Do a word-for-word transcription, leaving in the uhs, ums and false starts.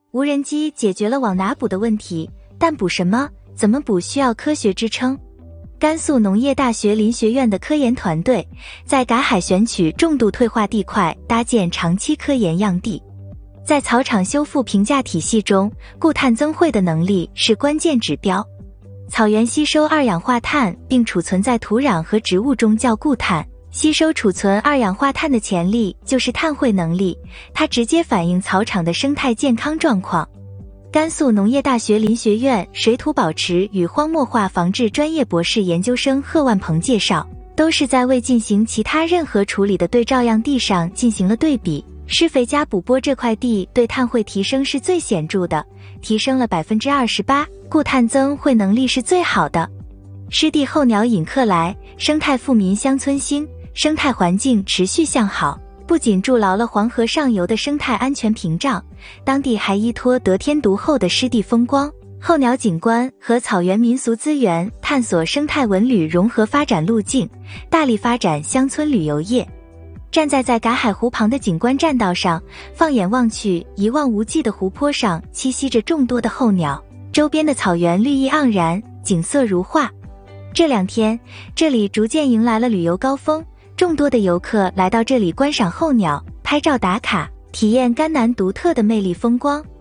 无人机解决了往哪捕的问题，但捕什么、怎么捕需要科学支撑。甘肃农业大学林学院的科研团队在嘎海选取重度退化地块，搭建长期科研样地。在草场修复评价体系中，固碳增汇的能力是关键指标。草原吸收二氧化碳并储存在土壤和植物中叫固碳，吸收储存二氧化碳的潜力就是碳汇能力，它直接反映草场的生态健康状况。甘肃农业大学林学院水土保持与荒漠化防治专业博士研究生贺万鹏介绍，都是在未进行其他任何处理的对照样地上进行了对比，施肥加补播这块地对碳汇提升是最显著的，提升了 百分之二十八， 固碳增汇能力是最好的。湿地候鸟引客来，生态富民乡村兴，生态环境持续向好，不仅筑牢了黄河上游的生态安全屏障，当地还依托得天独厚的湿地风光、候鸟景观和草原民俗资源，探索生态文旅融合发展路径，大力发展乡村旅游业。站在在嘎海湖旁的景观栈道上，放眼望去，一望无际的湖泊上栖息着众多的候鸟，周边的草原绿意盎然，景色如画。这两天，这里逐渐迎来了旅游高峰，众多的游客来到这里观赏候鸟、拍照打卡，体验甘南独特的魅力风光。